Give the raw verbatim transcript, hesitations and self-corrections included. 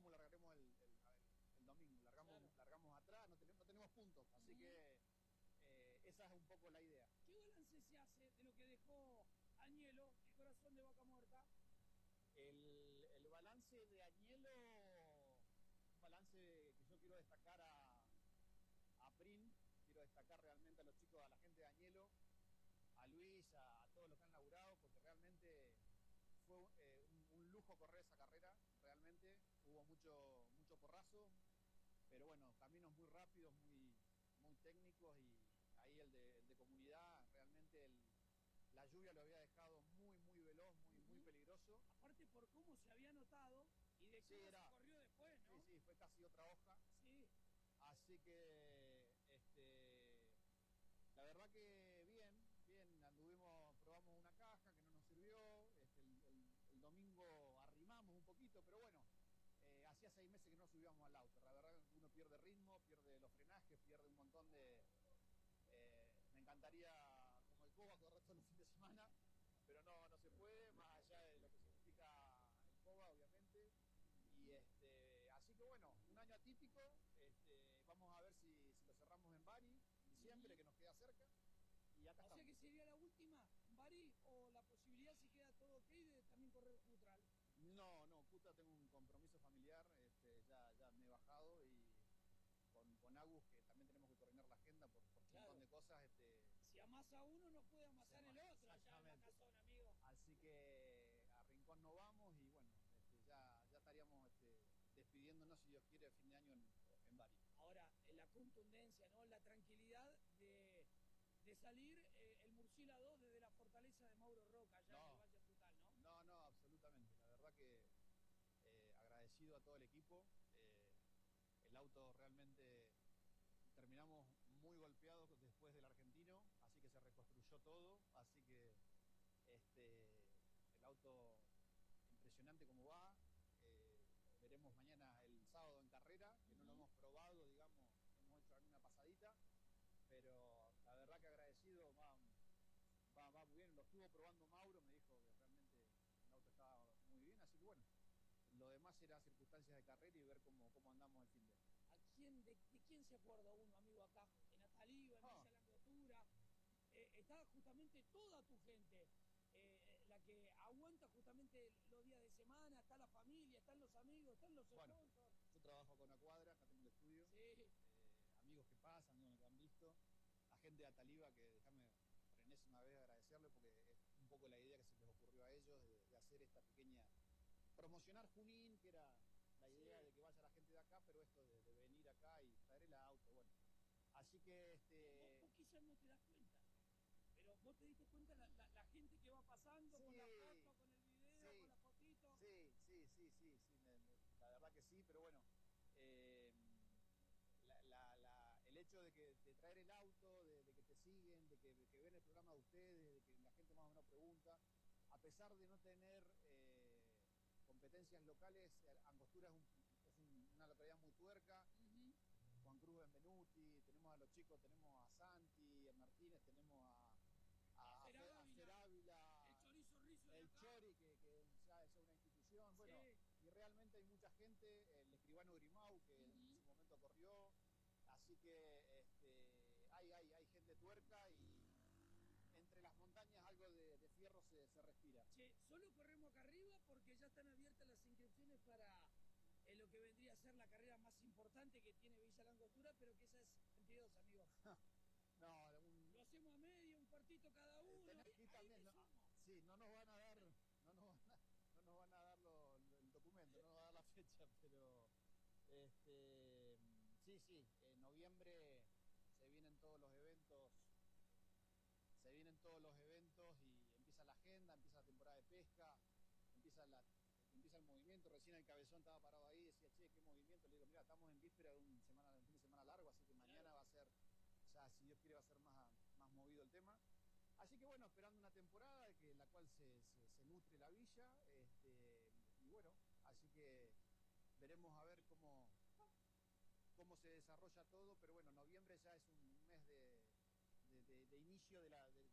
cómo largaremos el, el, el domingo. Largamos, claro. largamos atrás, no tenemos, no tenemos puntos, así uh-huh. que eh, esa es un poco la idea. ¿Qué balance se hace de lo que dejó Agnello, el corazón de Vaca Muerta? El, el balance de Agnello, un balance que yo quiero destacar a, a Prin, quiero destacar realmente a los chicos, a la gente de Agnello, a Luis, a, a todos los que han laburado, porque realmente fue eh, un, un lujo correr esa carrera, realmente hubo mucho, mucho porrazo, pero bueno, caminos muy rápidos, muy, muy técnicos, y ahí el de, el de comunidad, realmente el, la lluvia lo había dejado muy, muy veloz, muy, muy peligroso. Aparte por cómo se había notado y de sí, cómo era, se corrió después, ¿no? Sí, sí, fue casi otra hoja. Sí. Así que, este, la verdad que bien, bien, anduvimos, probamos una caja que no nos sirvió, este, el, el, el domingo arrimamos un poquito, pero bueno, eh, hacía seis meses que no subíamos al auto. La verdad que uno pierde ritmo, pierde los frenajes, pierde un montón de... Eh, me encantaría, como el Coba, correr todos los fines de semana, pero no, no se puede, más allá de lo que significa el Coba, obviamente. Y este, así que bueno, un año atípico, este, vamos a ver si, si lo cerramos en Bari, en diciembre, que nos queda cerca. Y acá o estamos. sea que sería la última, Bari, o la posibilidad, si queda todo ok, de también correr Jutral. No, no, Cuta tengo un compromiso familiar, este, ya, ya me he bajado, y con, con Agus, que también tenemos que coordinar la agenda por, por claro. un montón de cosas. Este, si amasa uno, no puede amasar el otro allá en la casona, amigo. Así que a Rincón no vamos, y bueno, este, ya, ya estaríamos este, despidiéndonos, si Dios quiere, a fin de año en, en Bari. Ahora, la contundencia, ¿no? La tranquilidad de, de salir eh, el Murcila dos desde la fortaleza de Mauro Roca, allá no, en el Valle Frutal, ¿no? No, no, absolutamente. La verdad que eh, agradecido a todo el equipo. Eh, el auto realmente terminamos muy golpeados después del argentino, así que se reconstruyó todo, así que este, el auto impresionante como va. Eh, veremos mañana, el sábado, en carrera, que uh-huh. no lo hemos probado, digamos, hemos hecho alguna pasadita, pero la verdad que agradecido, va, va, va muy bien. Lo estuvo probando Mauro, me dijo que realmente el auto estaba muy bien, así que bueno, lo demás era circunstancias de carrera y ver cómo, cómo andamos el fin de. ¿A quién, de, de quién se acuerda uno, amigo, acá? En Ataliva, en Villa oh. Langostura, eh, está justamente toda tu gente, eh, la que aguanta justamente los días de semana, está la familia, están los amigos, están los bueno, sponsors. Yo trabajo con Acuadra, acá tengo el estudio, sí. eh, amigos que pasan, amigos que han visto, la gente de Ataliva, que déjame por enésima vez agradecerle, porque es un poco la idea que se les ocurrió a ellos de, de hacer esta pequeña, promocionar Junín, que era la idea sí. de que vaya la gente de acá, pero esto de, de venir acá y traer el auto, bueno. Así que este. Vos, vos quizás no te das cuenta, pero vos te diste cuenta la, la, la gente que va pasando sí. con la foto, con el video, sí. con la fotito. Sí, sí, sí, sí, sí, la verdad que sí, pero bueno, eh, la, la, la, el hecho de que de traer el auto, de, de que te siguen, de que, de que ven el programa de ustedes, de que la gente más o menos pregunta, a pesar de no tener eh, competencias locales, Angostura es, un, es un, una localidad muy tuerca. Uh-huh. Juan Cruz Benvenuti, tenemos a los chicos, tenemos a Santi, a Martínez, tenemos a, a, a, Fer, a Fer Ávila, el Chorizo Rizo, el Chori, que, que ya es una institución. Bueno, sí. Y realmente hay mucha gente, el escribano Grimau, que uh-huh. en su momento corrió, así que este, hay, hay, hay gente tuerca, y entre las montañas algo de, de fierro se, se respira. Che, solo corremos acá arriba porque ya están abiertas las inscripciones para en lo que vendría a ser la carrera más importante que tiene Villa Langostura, pero que esa es veintidós, amigo. No, un... lo hacemos a medio, un cuartito cada uno. Ahí, ahí también, no, sí, no nos van a dar, no nos van a, no nos van a dar lo, lo, el documento, no nos van a dar la fecha, pero este, sí, sí, en noviembre se vienen todos los eventos, se vienen todos los eventos y empieza la agenda, empieza la temporada de pesca, empieza la empieza el movimiento. Recién el Cabezón estaba parado ahí, decía, che, qué movimiento. Le digo, mira, estamos en víspera de un, semana, un fin de semana largo, así que mañana claro. va a ser, ya si Dios quiere, va a ser más, más movido el tema. Así que bueno, esperando una temporada que la cual se, se, se nutre la villa, este, y bueno, así que veremos a ver cómo, cómo se desarrolla todo, pero bueno, noviembre ya es un mes de, de, de, de inicio de la, de,